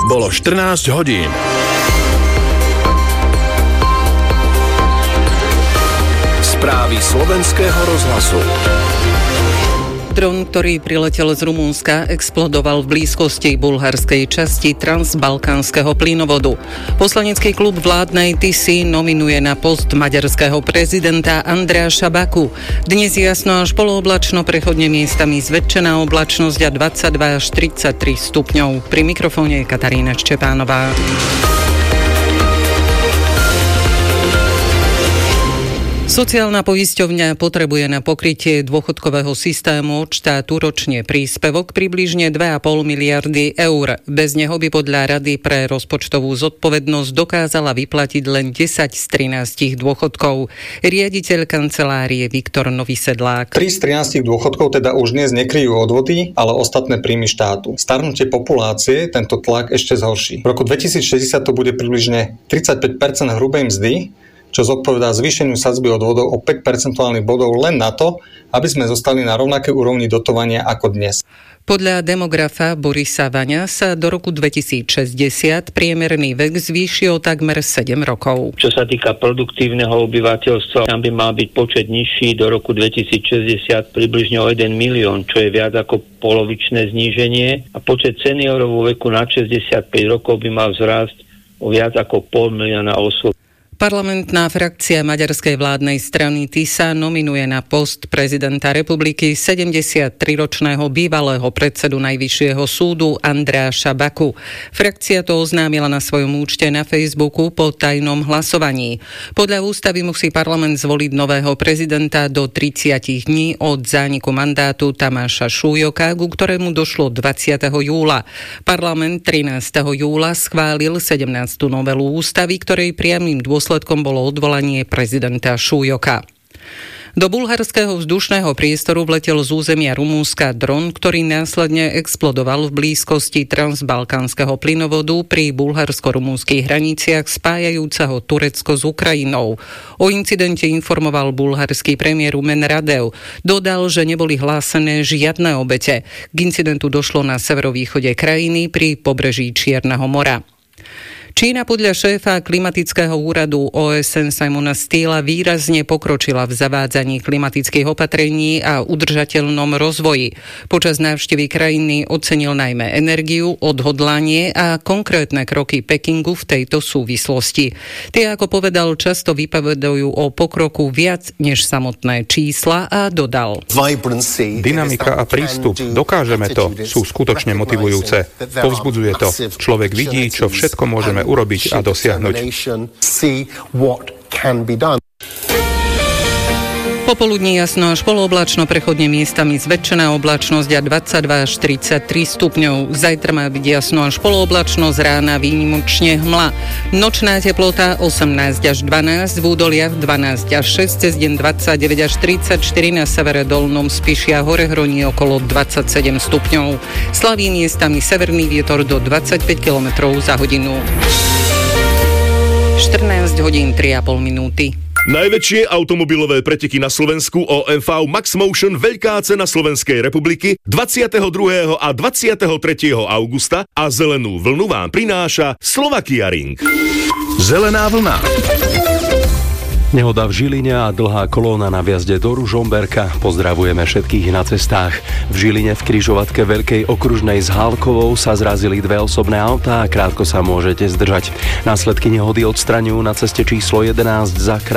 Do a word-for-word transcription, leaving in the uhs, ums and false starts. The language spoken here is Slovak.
Bolo štrnásť hodín. Správy slovenského rozhlasu. Dron, ktorý priletel z Rumunska, explodoval v blízkosti bulharskej časti transbalkánskeho plynovodu. Poslanecký klub vládnej té í es í nominuje na post maďarského prezidenta Andreasa Baku. Dnes jasno až polooblačno, prechodne miestami zväčšená oblačnosť a dvadsaťdva až tridsaťtri stupňov. Pri mikrofóne je Katarína Ščepánová. Sociálna poisťovňa potrebuje na pokrytie dôchodkového systému od štátu ročne príspevok približne dva a pol miliardy eur. Bez neho by podľa Rady pre rozpočtovú zodpovednosť dokázala vyplatiť len desať z trinástich dôchodkov. Riaditeľ kancelárie Viktor Novysedlák. tri z trinástich dôchodkov teda už dnes nekryjú odvody, ale ostatné príjmy štátu. Starnutie populácie tento tlak ešte zhorší. V roku dvetisícšesťdesiat to bude približne tridsaťpäť percent hrubej mzdy, čo zodpovedá zvýšeniu sadzby odvodov o päť percentuálnych bodov len na to, aby sme zostali na rovnakej úrovni dotovania ako dnes. Podľa demografa Borisa Vaňa sa do roku dvetisícšesťdesiat priemerný vek zvýši o takmer sedem rokov. Čo sa týka produktívneho obyvateľstva, tam by mal byť počet nižší do roku dvetisícšesťdesiat približne o jeden milión, čo je viac ako polovičné zníženie, a počet seniorov vo veku nad šesťdesiatpäť rokov by mal vzrásť o viac ako pol milióna osôb. Parlamentná frakcia maďarskej vládnej strany té í es á nominuje na post prezidenta republiky sedemdesiattriročného bývalého predsedu Najvyššieho súdu Andreasa Baku. Frakcia to oznámila na svojom účte na Facebooku po tajnom hlasovaní. Podľa ústavy musí parlament zvoliť nového prezidenta do tridsať dní od zániku mandátu Tamáša Šújoka, ku ktorému došlo dvadsiateho júla. Parlament trinásteho júla schválil sedemnástu novelu ústavy, ktorej priamym dôsledkom Dôsledkom bolo odvolanie prezidenta Šújoka. Do bulharského vzdušného priestoru vletel z územia Rumúnska dron, ktorý následne explodoval v blízkosti transbalkánskeho plynovodu pri bulharsko-rumúnskych hraniciach spájajúceho Turecko s Ukrajinou. O incidente informoval bulharský premiér Rumen Radev. Dodal, že neboli hlásené žiadne obete. K incidentu došlo na severovýchode krajiny pri pobreží Čierneho mora. Čína podľa šéfa klimatického úradu ó es en Simona Steela výrazne pokročila v zavádzaní klimatických opatrení a udržateľnom rozvoji. Počas návštevy krajiny ocenil najmä energiu, odhodlanie a konkrétne kroky Pekingu v tejto súvislosti. Tie, ako povedal, často vypovedajú o pokroku viac než samotné čísla, a dodal: Dynamika a prístup, dokážeme to, sú skutočne motivujúce. Povzbudzuje to. Človek vidí, čo všetko môžeme urobiť a dosiahnuť. Popoludní jasno až polooblačno, prechodne miestami zväčšená oblačnosť a dvadsaťdva až tridsaťtri stupňov. Zajtra má byť jasno až polooblačno, z rána výnimočne hmla. Nočná teplota osemnásť až dvanásť, v údoliach dvanásť až šesť, cez deň dvadsaťdeväť až tridsaťštyri, na severe Dolnom Spiši a Horehroní okolo dvadsaťsedem stupňov. Slaví miestami severný vietor do dvadsaťpäť kilometrov za hodinu. štrnásť hodín tri a pol minúty. Najväčšie automobilové preteky na Slovensku ó em vé Max Motion Veľká cena Slovenskej republiky dvadsiateho druhého a dvadsiateho tretieho augusta a zelenú vlnu vám prináša Slovakia Ring. Zelená vlna. Nehoda v Žiline a dlhá kolóna na vjazde do Ružomberka. Pozdravujeme všetkých na cestách. V Žiline v križovatke Veľkej okružnej s Hálkovou sa zrazili dve osobné autá a krátko sa môžete zdržať. Následky nehody odstraňujú na ceste číslo jedenásť za